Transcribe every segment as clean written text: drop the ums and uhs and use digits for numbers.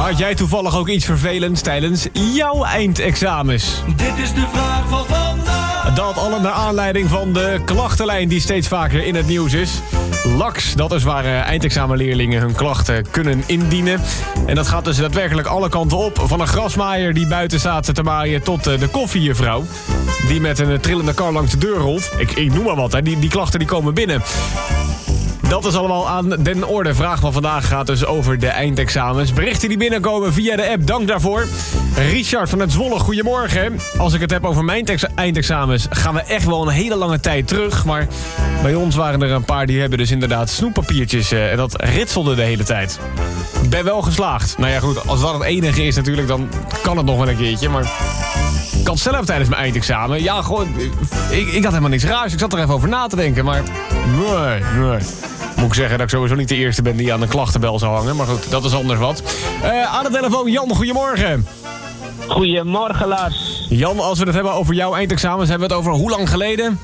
Had jij toevallig ook iets vervelends tijdens jouw eindexamens? Dit is de vraag van vandaag. Dat alle naar aanleiding van de klachtenlijn die steeds vaker in het nieuws is. LAX, dat is waar eindexamenleerlingen hun klachten kunnen indienen. En dat gaat dus daadwerkelijk alle kanten op. Van een grasmaaier die buiten staat te maaien tot de koffiejuffrouw die met een trillende kar langs de deur rolt. Ik noem maar wat, hè. Die klachten die komen binnen. Dat is allemaal aan den orde. Vraag van vandaag gaat dus over de eindexamens. Berichten die binnenkomen via de app, dank daarvoor. Richard van het Zwolle, goedemorgen. Als ik het heb over mijn eindexamens gaan we echt wel een hele lange tijd terug. Maar bij ons waren er een paar die hebben dus inderdaad snoeppapiertjes. En dat ritselde de hele tijd. Ik ben wel geslaagd. Nou ja goed, als dat het enige is natuurlijk, dan kan het nog wel een keertje. Maar ik had zelf tijdens mijn eindexamen, ja gewoon, ik had helemaal niks raars. Ik zat er even over na te denken, maar nee. Moet ik zeggen dat ik sowieso niet de eerste ben die aan de klachtenbel zou hangen. Maar goed, dat is anders wat. Aan de telefoon, Jan, goedemorgen. Goedemorgen, Lars. Jan, als we het hebben over jouw eindexamens, hebben we het over hoe lang geleden?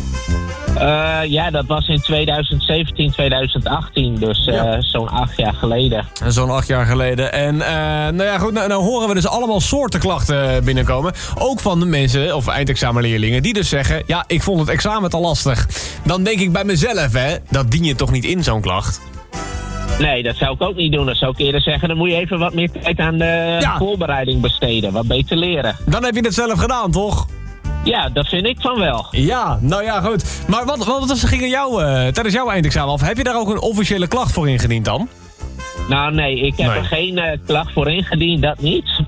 Ja, dat was in 2017, 2018. Dus zo'n 8 jaar geleden. Zo'n 8 jaar geleden. En nou ja, goed, nou horen we dus allemaal soorten klachten binnenkomen. Ook van de mensen, of eindexamenleerlingen, die dus zeggen, ja, ik vond het examen te lastig. Dan denk ik bij mezelf, hè, dat dien je toch niet in, zo'n klacht? Nee, dat zou ik ook niet doen. Dat zou ik eerder zeggen, dan moet je even wat meer tijd aan de voorbereiding besteden. Wat beter leren. Dan heb je het zelf gedaan, toch? Ja, dat vind ik van wel. Ja, nou ja, goed. Maar wat ging er tijdens jouw eindexamen af? Heb je daar ook een officiële klacht voor ingediend dan? Nou nee, ik heb er geen klacht voor ingediend, dat niet.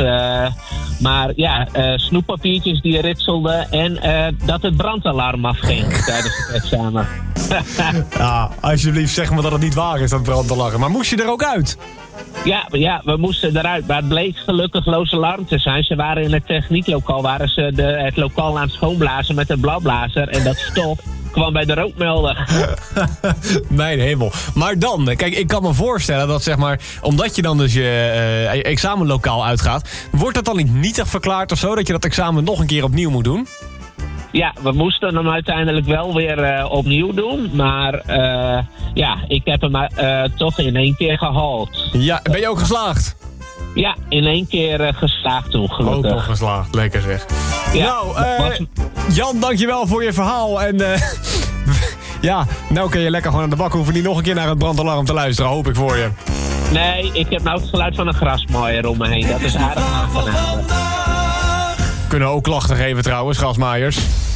Maar ja, snoeppapiertjes die ritselden en dat het brandalarm afging tijdens het examen. Ja, alsjeblieft zeg maar dat het niet waar is, dat brandalarm. Maar moest je er ook uit? Ja, we moesten eruit. Maar het bleek gelukkig loos alarm te zijn. Ze waren in het technieklokaal, het lokaal aan het schoonblazen met een bladblazer. En dat stof kwam bij de rookmelder. Mijn hemel. Maar dan, kijk, ik kan me voorstellen dat zeg maar, omdat je dan dus je examenlokaal uitgaat, wordt het dan niet nietig verklaard of zo, dat je dat examen nog een keer opnieuw moet doen? Ja, we moesten hem uiteindelijk wel weer opnieuw doen. Maar ja, ik heb hem toch in 1 keer gehaald. Ja, ben je ook geslaagd? Ja, in 1 keer geslaagd toen, gelukkig. Ook nog geslaagd, lekker zeg. Ja, nou, Jan, dankjewel voor je verhaal. En ja, nou kun je lekker gewoon aan de bak. Hoeven niet nog een keer naar het brandalarm te luisteren, hoop ik voor je. Nee, ik heb nou het geluid van een grasmaaier om me heen. Dat is aardig aangenaam. Kunnen ook klachten geven trouwens, grasmaaiers.